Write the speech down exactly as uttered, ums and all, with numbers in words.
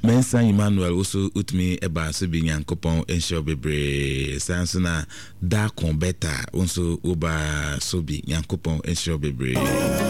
Mensa Emmanuel also utmi eba so bi Nyankopon ensure bebre sanso na da kon beta also uba so bi Nyankopon ensure bebre